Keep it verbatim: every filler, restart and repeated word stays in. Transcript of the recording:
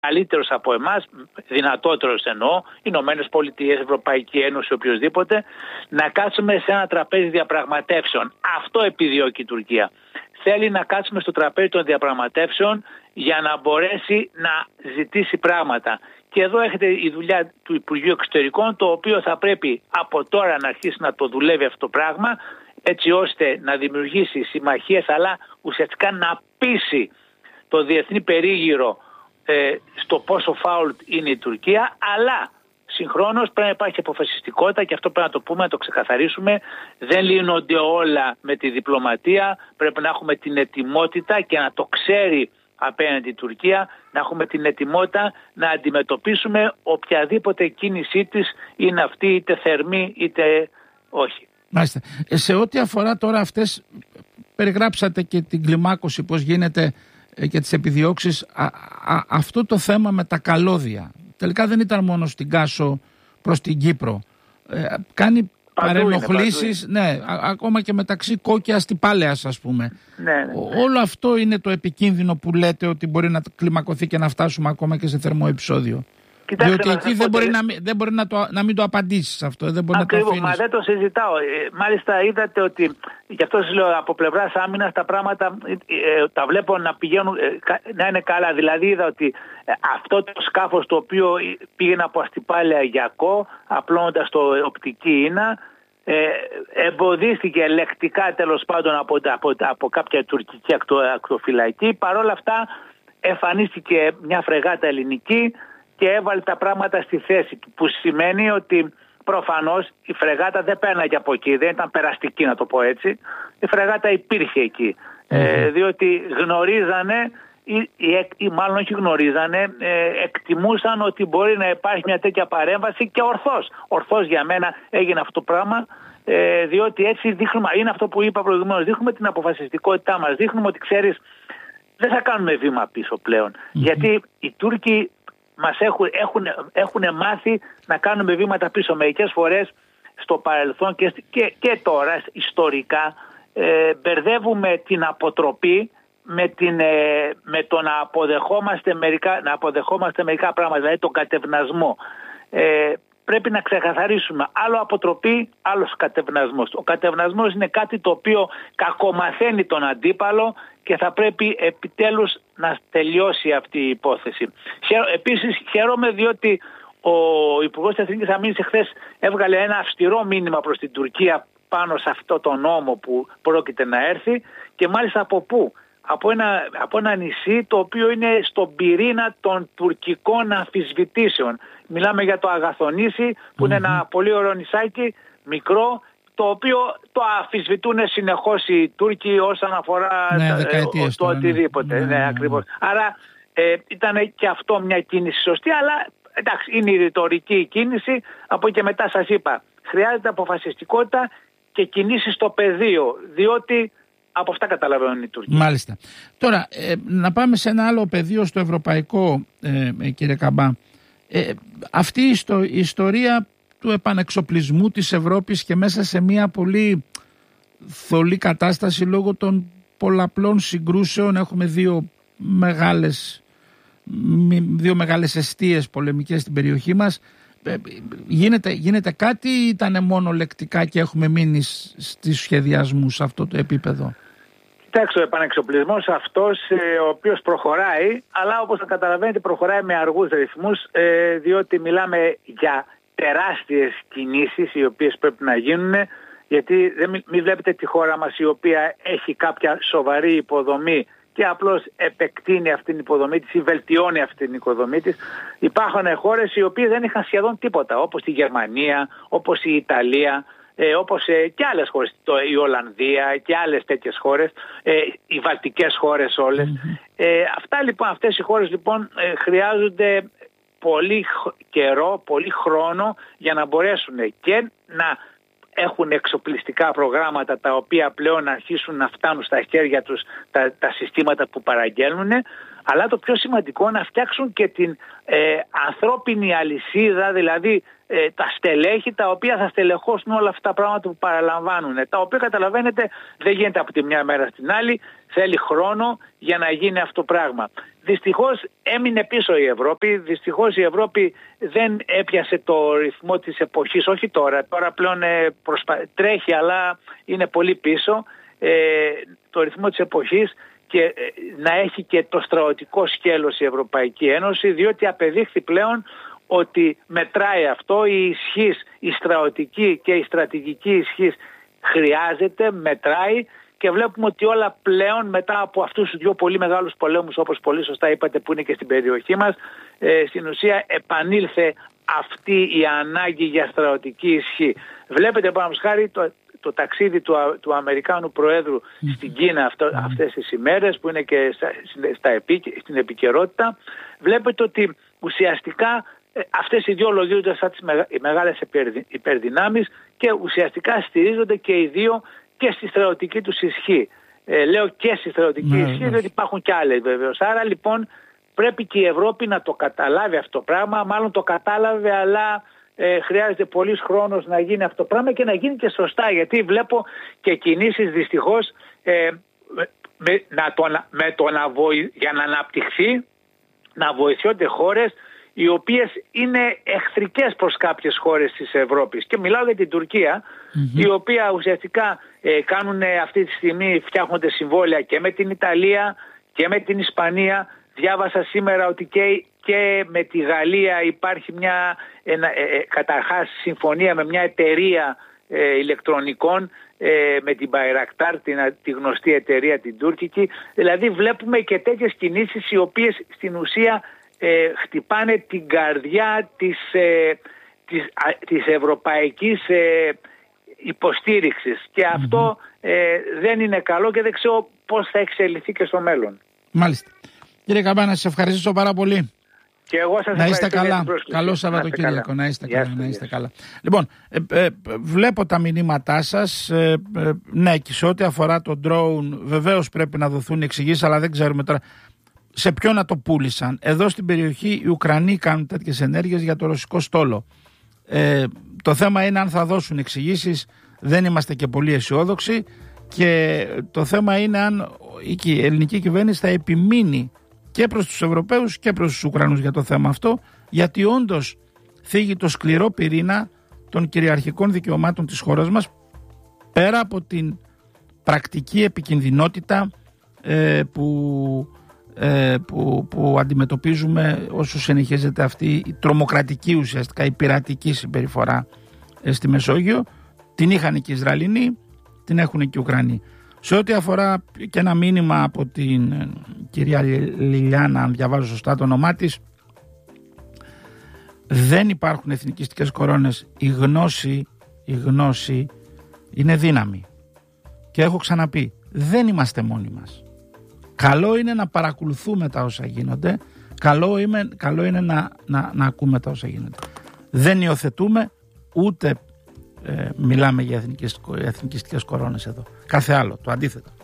καλύτερος από εμάς, δυνατότερος εννοώ, Ηνωμένες Πολιτείες, Ευρωπαϊκή Ένωση, οποιοδήποτε, να κάτσουμε σε ένα τραπέζι διαπραγματεύσεων. Αυτό επιδιώκει η Τουρκία. Θέλει να κάτσουμε στο τραπέζι των διαπραγματεύσεων για να μπορέσει να ζητήσει πράγματα. Και εδώ έχετε η δουλειά του Υπουργείου Εξωτερικών, το οποίο θα πρέπει από τώρα να αρχίσει να το δουλεύει αυτό το πράγμα, έτσι ώστε να δημιουργήσει συμμαχίες, αλλά ουσιαστικά να πείσει το διεθνή περίγυρο ε, στο πόσο φάουλ είναι η Τουρκία, αλλά συγχρόνως πρέπει να υπάρχει αποφασιστικότητα, και αυτό πρέπει να το πούμε, να το ξεκαθαρίσουμε. Δεν λύνονται όλα με τη διπλωματία, πρέπει να έχουμε την ετοιμότητα και να το ξέρει απέναντι η Τουρκία, να έχουμε την ετοιμότητα να αντιμετωπίσουμε οποιαδήποτε κίνησή της, είναι αυτή είτε θερμή είτε όχι. Μάλιστα. Σε ό,τι αφορά τώρα αυτές, περιγράψατε και την κλιμάκωση, πώς γίνεται και τις επιδιώξεις, α, α, αυτό το θέμα με τα καλώδια τελικά δεν ήταν μόνο στην Κάσο προς την Κύπρο, ε, κάνει παρενοχλήσεις, ναι, α, ακόμα και μεταξύ Κόκκιας και Πάλαιας, ας πούμε. Ναι, ναι. Ο, όλο αυτό είναι το επικίνδυνο που λέτε, ότι μπορεί να κλιμακωθεί και να φτάσουμε ακόμα και σε θερμό επεισόδιο. Κοιτάξτε, διότι εκεί δεν μπορεί, να, δεν μπορεί να, το, να μην το απαντήσεις αυτό. Δεν μπορεί Ακριβώς, να το αφήνεις. Μα δεν το συζητάω. Ε, μάλιστα είδατε ότι, γι' αυτό σας λέω, από πλευράς άμυνας τα πράγματα ε, ε, τα βλέπω να πηγαίνουν, ε, να είναι καλά. Δηλαδή είδα ότι ε, αυτό το σκάφος το οποίο πήγαινε από Αστυπάλαια για Κο, απλώνοντας το οπτική ίνα, ε, εμποδίστηκε ελεκτικά τέλος πάντων από, από, από κάποια τουρκική ακτο, ακτοφυλακή. Παρ' όλα αυτά εμφανίστηκε μια φρεγάτα ελληνική και έβαλε τα πράγματα στη θέση του, που σημαίνει ότι προφανώς η φρεγάτα δεν πέρναγε από εκεί, δεν ήταν περαστική, να το πω έτσι. Η φρεγάτα υπήρχε εκεί, mm-hmm. ε, διότι γνωρίζανε ή, ή, ή μάλλον όχι γνωρίζανε, ε, εκτιμούσαν ότι μπορεί να υπάρχει μια τέτοια παρέμβαση, και ορθώς, ορθώς για μένα έγινε αυτό το πράγμα, ε, διότι έτσι δείχνουμε, είναι αυτό που είπα προηγουμένως, δείχνουμε την αποφασιστικότητά μας, δείχνουμε ότι ξέρεις, δεν θα κάνουμε βήμα πίσω πλέον, mm-hmm. γιατί οι Τούρκοι μας έχουν, έχουν, έχουν μάθει να κάνουμε βήματα πίσω. Μερικές φορές στο παρελθόν και, και, και τώρα ιστορικά ε, μπερδεύουμε την αποτροπή με, την, ε, με το να αποδεχόμαστε, μερικά, να αποδεχόμαστε μερικά πράγματα, δηλαδή τον κατευνασμό. Ε, πρέπει να ξεκαθαρίσουμε άλλο αποτροπή, άλλος κατευνασμός. Ο κατευνασμός είναι κάτι το οποίο κακομαθαίνει τον αντίπαλο και θα πρέπει επιτέλους να τελειώσει αυτή η υπόθεση. Επίσης χαίρομαι διότι ο Υπουργός της Εθνικής Αμήνης εχθές έβγαλε ένα αυστηρό μήνυμα προς την Τουρκία πάνω σε αυτό το νόμο που πρόκειται να έρθει, και μάλιστα από πού? Από ένα, από ένα νησί το οποίο είναι στον πυρήνα των τουρκικών αμφισβητήσεων. Μιλάμε για το Αγαθονήσι, που mm-hmm. είναι ένα πολύ ωραίο νησάκι, μικρό, το οποίο το αμφισβητούν συνεχώς οι Τούρκοι όσον αφορά ναι, το, το, το οτιδήποτε. Ναι, ναι, ακριβώς. Άρα ε, ήταν και αυτό μια κίνηση σωστή, αλλά εντάξει, είναι η ρητορική κίνηση. Από εκεί και μετά σας είπα, χρειάζεται αποφασιστικότητα και κινήσεις στο πεδίο, διότι από αυτά καταλαβαίνουν οι Τούρκοι. Μάλιστα. Τώρα, ε, να πάμε σε ένα άλλο πεδίο, στο ευρωπαϊκό, ε, κύριε Καμπά. Ε, αυτή η, ιστο, η ιστορία του επανεξοπλισμού της Ευρώπης και μέσα σε μια πολύ θολή κατάσταση λόγω των πολλαπλών συγκρούσεων, έχουμε δύο μεγάλες, δύο μεγάλες εστίες πολεμικές στην περιοχή μας. Ε, γίνεται, γίνεται κάτι ή ήταν μόνο λεκτικά και έχουμε μείνει στις σχεδιασμούς σε αυτό το επίπεδο? Κοιτάξτε, ο επανεξοπλισμός αυτός, ε, ο οποίος προχωράει, αλλά όπως θα καταλαβαίνετε προχωράει με αργούς ρυθμούς, ε, διότι μιλάμε για τεράστιες κινήσεις οι οποίες πρέπει να γίνουν, γιατί δεν μην μη βλέπετε τη χώρα μας η οποία έχει κάποια σοβαρή υποδομή και απλώς επεκτείνει αυτήν την υποδομή της ή βελτιώνει αυτήν την υποδομή της. Υπάρχουν χώρες οι οποίες δεν είχαν σχεδόν τίποτα, όπως η Γερμανία, όπως η Ιταλία, ε, όπως ε, και άλλες χώρες, το, η Ολλανδία και άλλες τέτοιες χώρες, ε, οι βαλτικές χώρες όλες. Mm-hmm. Ε, αυτά λοιπόν, αυτές οι χώρες λοιπόν ε, χρειάζονται πολύ καιρό, πολύ χρόνο για να μπορέσουν και να έχουν εξοπλιστικά προγράμματα τα οποία πλέον αρχίσουν να φτάνουν στα χέρια τους τα, τα συστήματα που παραγγέλνουν, αλλά το πιο σημαντικό να φτιάξουν και την ε, ανθρώπινη αλυσίδα, δηλαδή ε, τα στελέχη τα οποία θα στελεχώσουν όλα αυτά τα πράγματα που παραλαμβάνουν, τα οποία καταλαβαίνετε δεν γίνεται από τη μια μέρα στην άλλη, θέλει χρόνο για να γίνει αυτό το πράγμα. Δυστυχώς έμεινε πίσω η Ευρώπη, δυστυχώς η Ευρώπη δεν έπιασε το ρυθμό της εποχής, όχι τώρα, τώρα πλέον ε, προσπα... τρέχει αλλά είναι πολύ πίσω ε, το ρυθμό της εποχής και ε, να έχει και το στρατιωτικό σκέλος η Ευρωπαϊκή Ένωση, διότι απεδείχθη πλέον ότι μετράει αυτό, η ισχύς, η στρατιωτική και η στρατηγική ισχύς χρειάζεται, μετράει. Και βλέπουμε ότι όλα πλέον μετά από αυτούς τους δύο πολύ μεγάλους πολέμους, όπως πολύ σωστά είπατε, που είναι και στην περιοχή μας, ε, στην ουσία επανήλθε αυτή η ανάγκη για στρατιωτική ισχύ. Βλέπετε πάνω χάρη το, το ταξίδι του, του Αμερικάνου Προέδρου mm. στην Κίνα αυτό, mm. αυτές τις ημέρες που είναι και στα, στα επί, στην επικαιρότητα. Βλέπετε ότι ουσιαστικά ε, αυτές οι δύο λογίζονται σαν τις μεγα, οι μεγάλες υπερδυνάμεις και ουσιαστικά στηρίζονται και οι δύο και στη στρατιωτική τους ισχύ. Ε, λέω και στη στρατιωτική ναι, ισχύ, ναι. διότι υπάρχουν και άλλες βεβαίως. Άρα λοιπόν πρέπει και η Ευρώπη να το καταλάβει αυτό το πράγμα. Μάλλον το κατάλαβε, αλλά ε, χρειάζεται πολύς χρόνος να γίνει αυτό το πράγμα και να γίνει και σωστά. Γιατί βλέπω και κινήσεις δυστυχώς ε, με, να το, με το να βοη, για να αναπτυχθεί, να βοηθιόνται χώρες οι οποίες είναι εχθρικές προς κάποιες χώρες της Ευρώπης. Και μιλάω για την Τουρκία, mm-hmm. η οποία ουσιαστικά ε, κάνουν αυτή τη στιγμή, φτιάχνονται συμβόλαια και με την Ιταλία και με την Ισπανία. Διάβασα σήμερα ότι και, και με τη Γαλλία υπάρχει μια ένα, ε, ε, καταρχάς συμφωνία με μια εταιρεία ε, ηλεκτρονικών, ε, με την Bayraktar, την, τη γνωστή εταιρεία την τουρκική. Δηλαδή βλέπουμε και τέτοιες κινήσεις οι οποίες στην ουσία Ε, χτυπάνε την καρδιά της, ε, της, α, της ευρωπαϊκής ε, υποστήριξης και mm-hmm. αυτό ε, δεν είναι καλό και δεν ξέρω πώς θα εξελιχθεί και στο μέλλον. Μάλιστα. Κύριε Καμπά, να σας ευχαριστήσω πάρα πολύ. Και εγώ σας να είστε καλά. Καλό Σαββατοκύριακο. Να είστε καλά. Να είστε καλά. Λοιπόν, ε, ε, βλέπω τα μηνύματά σας. Ε, ε, ναι, και σε ό,τι αφορά το drone, βεβαίως πρέπει να δοθούν εξηγήσεις, αλλά δεν ξέρουμε τώρα σε ποιον να το πούλησαν. Εδώ στην περιοχή οι Ουκρανοί κάνουν τέτοιες ενέργειες για το ρωσικό στόλο. Ε, το θέμα είναι αν θα δώσουν εξηγήσεις. Δεν είμαστε και πολύ αισιόδοξοι. Και το θέμα είναι αν η ελληνική κυβέρνηση θα επιμείνει και προς τους Ευρωπαίους και προς τους Ουκρανούς για το θέμα αυτό, γιατί όντως θίγει το σκληρό πυρήνα των κυριαρχικών δικαιωμάτων της χώρας μας, πέρα από την πρακτική επικινδυνότητα ε, που, ε, που, που αντιμετωπίζουμε όσο συνεχίζεται αυτή η τρομοκρατική, ουσιαστικά η πειρατική συμπεριφορά ε, στη Μεσόγειο. Την είχαν και οι Ισραηλινοί, την έχουν και οι Ουκρανοί. Σε ό,τι αφορά και ένα μήνυμα από την κυρία Λιλιάνα, αν διαβάζω σωστά το όνομά της, δεν υπάρχουν εθνικιστικές κορώνες. Η γνώση, η γνώση είναι δύναμη. Και έχω ξαναπεί, δεν είμαστε μόνοι μας. Καλό είναι να παρακολουθούμε τα όσα γίνονται, καλό είναι, καλό είναι να, να, να ακούμε τα όσα γίνονται. Δεν υιοθετούμε ούτε Ε, μιλάμε για εθνικιστικές κορώνες εδώ. Κάθε άλλο, το αντίθετο.